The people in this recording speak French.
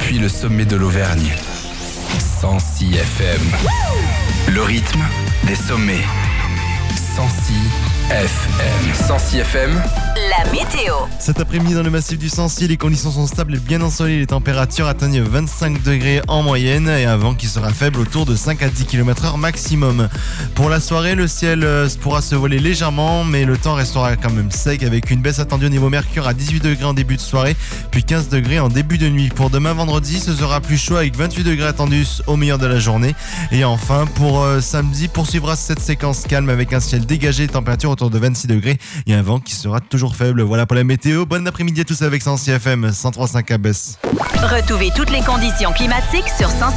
depuis le sommet de l'Auvergne. 106 FM. Le rythme des sommets. 106 FM. 106 FM. La météo. Cet après-midi dans le massif du Sancy, les conditions sont stables et bien ensoleillées. Les températures atteignent 25 degrés en moyenne et un vent qui sera faible autour de 5 à 10 km/h maximum. Pour la soirée, le ciel pourra se voiler légèrement, mais le temps restera quand même sec avec une baisse attendue au niveau mercure à 18 degrés en début de soirée, puis 15 degrés en début de nuit. Pour demain vendredi, ce sera plus chaud avec 28 degrés attendus au meilleur de la journée. Et enfin, pour samedi, poursuivra cette séquence calme avec un ciel dégagé, température autour de 26 degrés et un vent qui sera toujours faible. Voilà pour la météo. Bon après-midi à tous avec 106 FM 103.5 à Besse. Retrouvez toutes les conditions climatiques sur 106.